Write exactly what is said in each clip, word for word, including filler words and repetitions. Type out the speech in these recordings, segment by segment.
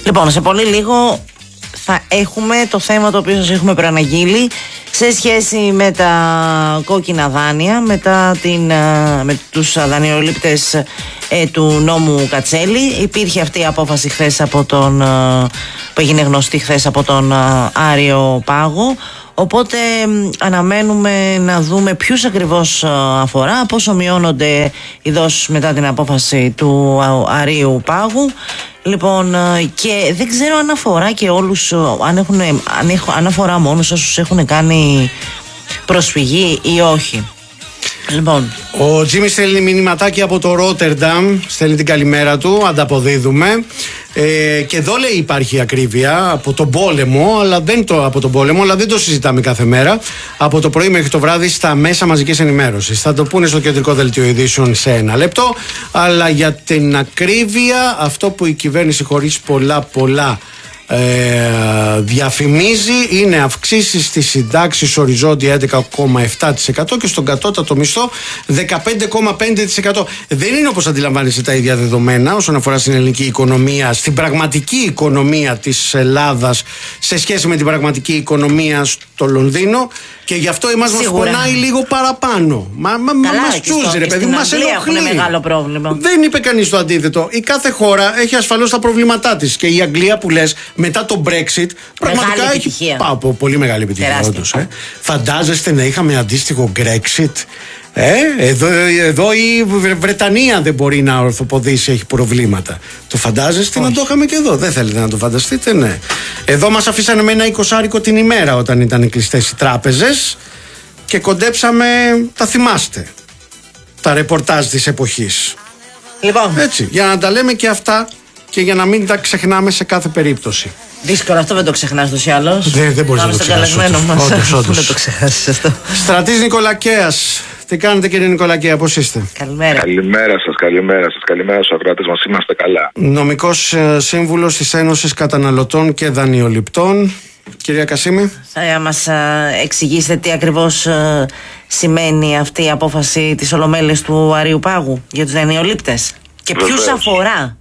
Λοιπόν, σε πολύ λίγο θα έχουμε το θέμα το οποίο σας έχουμε προαναγγείλει σε σχέση με τα κόκκινα δάνεια, μετά την, με τους δανειολήπτες ε, του νόμου Κατσέλη. Υπήρχε αυτή η απόφαση χθες από τον, που έγινε γνωστή χθες από τον Άριο Πάγο. Οπότε αναμένουμε να δούμε ποιους ακριβώς αφορά, πόσο μειώνονται οι δόσεις μετά την απόφαση του Αρείου Πάγου. Λοιπόν, και δεν ξέρω αν αφορά και όλους, αν, έχουν, αν, έχω, αν αφορά μόνους όσους έχουν κάνει προσφυγή ή όχι. Λοιπόν. Ο Τζίμις στέλνει μηνυματάκι από το Ρότερνταμ, στέλνει την καλημέρα του, ανταποδίδουμε. Ε, και εδώ λέει υπάρχει ακρίβεια από τον πόλεμο, αλλά δεν το, από τον πόλεμο, αλλά δεν το συζητάμε κάθε μέρα. Από το πρωί μέχρι το βράδυ στα μέσα μαζικής ενημέρωσης. Θα το πούνε στο κεντρικό δελτίο ειδήσεων σε ένα λεπτό. Αλλά για την ακρίβεια, αυτό που η κυβέρνηση χωρίς πολλά πολλά Ε, διαφημίζει είναι αυξήσεις στις συντάξεις οριζόντια έντεκα κόμμα επτά τοις εκατό και στον κατώτατο μισθό δεκαπέντε κόμμα πέντε τοις εκατό. Δεν είναι, όπως αντιλαμβάνεστε, τα ίδια δεδομένα όσον αφορά στην ελληνική οικονομία, στην πραγματική οικονομία της Ελλάδας σε σχέση με την πραγματική οικονομία στο Λονδίνο, και γι' αυτό εμάς μας πονάει λίγο παραπάνω. Μα, μα, Καλά, μας τσούζει, ρε παιδί, μας ενοχλεί. Μεγάλο πρόβλημα. Δεν είπε κανείς το αντίθετο. Η κάθε χώρα έχει ασφαλώς τα προβλήματά της. Και η Αγγλία που λες μετά το Brexit πραγματικά μεγάλη έχει επιτυχία. Πά, πολύ μεγάλη επιτυχία. Όντως, ε. Φαντάζεστε να είχαμε αντίστοιχο Brexit? Ε, εδώ, εδώ η Βρετανία δεν μπορεί να ορθοποδήσει, έχει προβλήματα. Το φαντάζεστε? Όχι. Να το είχαμε και εδώ? Δεν θέλετε να το φανταστείτε? Ναι. Εδώ μας αφήσανε με ένα εικοσάρικο την ημέρα όταν ήταν κλειστές οι τράπεζες και κοντέψαμε, τα θυμάστε, τα ρεπορτάζ της εποχής. Λοιπόν. Έτσι, για να τα λέμε και αυτά και για να μην τα ξεχνάμε σε κάθε περίπτωση. Δύσκολο αυτό, δεν το ξεχνάς τους ή άλλως. Δεν, δεν μπορείς να το ξεχάσεις. Όντως, όντως. Δεν το ξεχάσεις αυτό. Στρατής Νικολακέας. Τι κάνετε, κύριε Νικολακέα, πώς είστε? Καλημέρα. Καλημέρα σας, καλημέρα σας, καλημέρα στους ακροατές μας, είμαστε καλά. Νομικός ε, σύμβουλος της Ένωσης Καταναλωτών και Δανειοληπτών. Κυρία Κασίμη. Θα μας ε, εξηγήσετε τι ακριβώς ε, σημαίνει αυτή η απόφαση της Ολομέλειας του Αρείου Πάγου για τους δανειολήπτες και ποιους αφορά?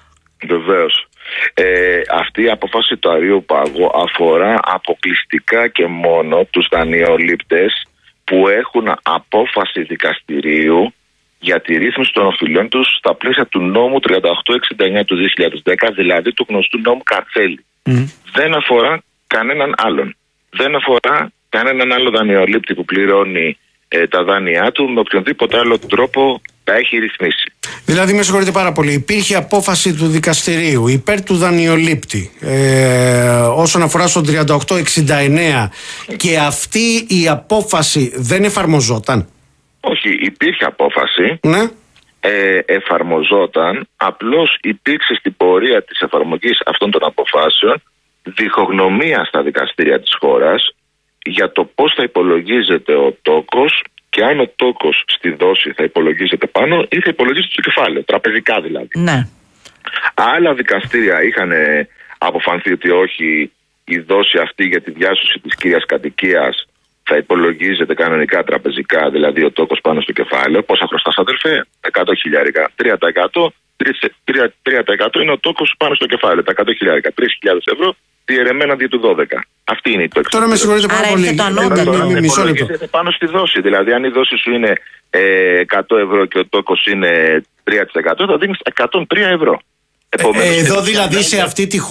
Βεβαίως. Ε, αυτή η απόφαση του Αρείου Πάγου αφορά αποκλειστικά και μόνο τους δανειολήπτες που έχουν απόφαση δικαστηρίου για τη ρύθμιση των οφειλών τους στα πλαίσια του νόμου τριάντα οκτώ εξήντα εννιά του δύο χιλιάδες δέκα, δηλαδή του γνωστού νόμου Κατσέλη. Mm. Δεν αφορά κανέναν άλλον. Δεν αφορά κανέναν άλλο δανειολήπτη που πληρώνει ε, τα δάνειά του με οποιονδήποτε άλλο τρόπο τα έχει ρυθμίσει. Δηλαδή, με συγχωρείτε πάρα πολύ, υπήρχε απόφαση του δικαστηρίου υπέρ του δανειολήπτη ε, όσον αφορά στον τριάντα οκτώ εξήντα εννέα και αυτή η απόφαση δεν εφαρμοζόταν? Όχι, υπήρχε απόφαση. Ναι. Ε, εφαρμοζόταν, απλώς υπήρξε στην πορεία της εφαρμογής αυτών των αποφάσεων διχογνωμία στα δικαστήρια της χώρας για το πώς θα υπολογίζεται ο τόκος και αν ο τόκος στη δόση θα υπολογίζεται πάνω ή θα υπολογίζεται στο κεφάλαιο, τραπεζικά δηλαδή. Ναι. Άλλα δικαστήρια είχαν αποφανθεί ότι όχι, η δόση αυτή για τη διάσωση της κύριας κατοικίας θα υπολογίζεται κανονικά τραπεζικά, δηλαδή ο τόκος πάνω στο κεφάλαιο. Πόσα χρωστάς, αδελφέ? εκατό χιλιάρικα. τρία τοις εκατό, τρία τοις εκατό είναι ο τόκος πάνω στο κεφάλαιο. Τα εκατό χιλιάρικα, τρεις χιλιάδες ευρώ διαιρεμένα δια του δώδεκα. Αυτή είναι η τόξη. Τώρα με συγχωρείτε πάρα πολύ. Μισό λεπτό. Πάνω στη δόση. Δηλαδή, αν η δόση σου είναι ε, εκατό ευρώ και ο τόκος είναι τρία τοις εκατό, θα δίνεις εκατόν τρία ευρώ. Ε, εδώ δηλαδή σε αυτή τη